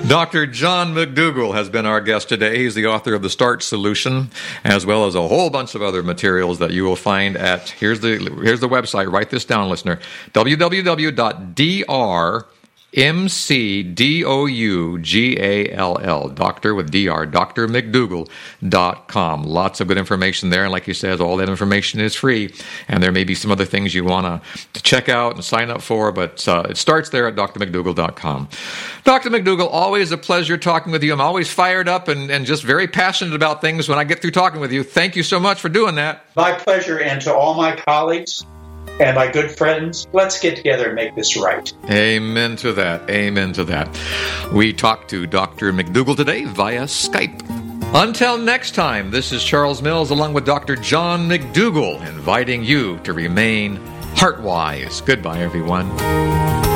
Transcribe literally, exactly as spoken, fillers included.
Doctor John McDougall has been our guest today. He's the author of The Start Solution, as well as a whole bunch of other materials that you will find at, here's the here's the website, write this down, listener, w w w dot d r M C D O U G A L L, doctor with D R, D R McDougall dot com. Lots of good information there, and like you said, all that information is free, and there may be some other things you want to check out and sign up for, but uh, it starts there at D R McDougall dot com. Doctor McDougall, always a pleasure talking with you. I'm always fired up and, and just very passionate about things when I get through talking with you. Thank you so much for doing that. My pleasure, and to all my colleagues and my good friends, let's get together and make this right. Amen to that. Amen to that. We talked to Doctor McDougall today via Skype. Until next time, this is Charles Mills along with Doctor John McDougall, inviting you to remain heart-wise. Goodbye, everyone.